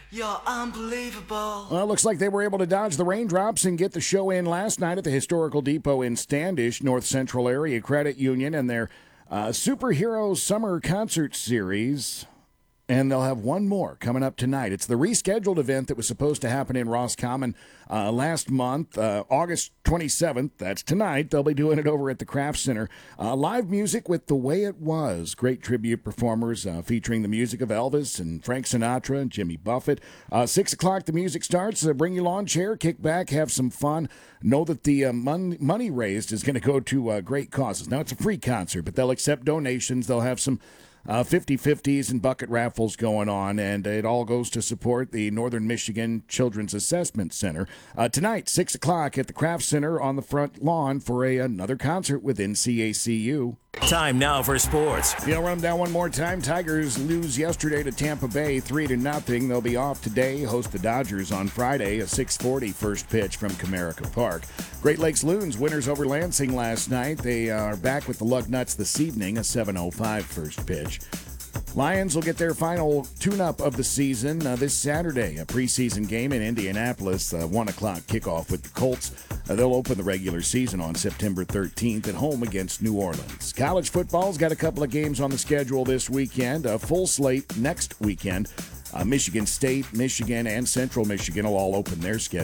You're unbelievable. Well, it looks like they were able to dodge the raindrops and get the show in last night at the Historical Depot in Standish. North Central Area Credit Union and their Superhero Summer Concert Series. And they'll have one more coming up tonight. It's the rescheduled event that was supposed to happen in Roscommon last month, August 27th. That's tonight. They'll be doing it over at the Kraft Center. Live music with The Way It Was. Great tribute performers featuring the music of Elvis and Frank Sinatra and Jimmy Buffett. 6 o'clock, the music starts. Bring your lawn chair, kick back, have some fun. Know that the money raised is going to go to great causes. Now, it's a free concert, but they'll accept donations. They'll have some 50-50s and bucket raffles going on, and it all goes to support the Northern Michigan Children's Assessment Center. Tonight, 6 o'clock at the Kraft Center on the front lawn for another concert with NCACU. Time now for sports. I'll run them down one more time. Tigers lose yesterday to Tampa Bay 3-0. They'll be off today, host the Dodgers on Friday, a 6:40 first pitch from Comerica Park. Great Lakes Loons winners over Lansing last night. They are back with the Lugnuts this evening, a 7:05 first pitch. Lions will get their final tune-up of the season this Saturday, a preseason game in Indianapolis, 1 o'clock kickoff with the Colts. They'll open the regular season on September 13th at home against New Orleans. College football's got a couple of games on the schedule this weekend, a full slate next weekend. Michigan State, Michigan, and Central Michigan will all open their schedule.